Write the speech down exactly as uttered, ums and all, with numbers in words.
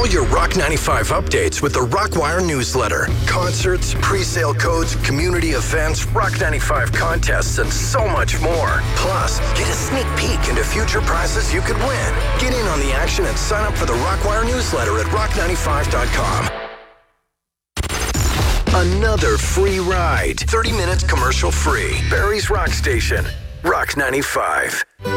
your Rock ninety-five updates with the Rockwire newsletter. Concerts, pre-sale codes, community events, Rock ninety-five contests, and so much more. Plus, get a sneak peek into future prizes you could win. Get in on the action and sign up for the Rockwire newsletter at rock ninety-five dot com. Another free ride. thirty minutes commercial free. Barrie's Rock Station. Rock ninety-five.